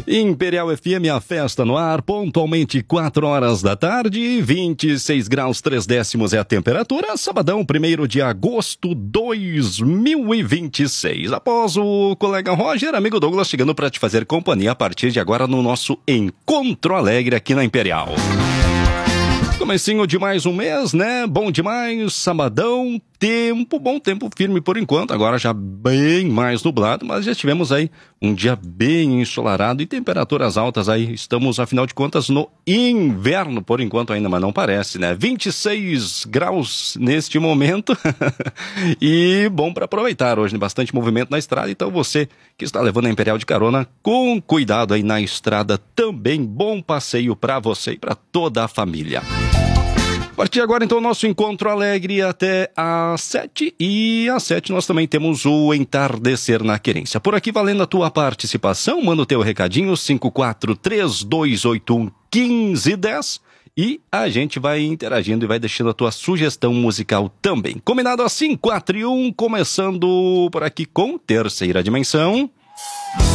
Imperial FM, a festa no ar, pontualmente 4 horas da tarde, 26 graus 3 décimos é a temperatura, sabadão, 1º de agosto 2026. Após o colega Roger, amigo Douglas, chegando para te fazer companhia a partir de agora no nosso Encontro Alegre aqui na Imperial. Comecinho de mais um mês, né? Bom demais, sabadão, bom tempo firme por enquanto, agora já bem mais nublado, mas já tivemos aí um dia bem ensolarado e temperaturas altas aí, estamos afinal de contas no inverno por enquanto ainda, mas não parece, né? 26 graus neste momento e bom para aproveitar hoje, bastante movimento na estrada, então você que está levando a Imperial de carona, com cuidado aí na estrada também, bom passeio para você e para toda a família. A partir de agora, então, o nosso Encontro Alegre até às 7. E às 7 nós também temos o Entardecer na Querência. Por aqui, valendo a tua participação, manda o teu recadinho, 5432811510. E a gente vai interagindo e vai deixando a tua sugestão musical também. Combinado assim, 4 e 1, começando por aqui com Terceira Dimensão.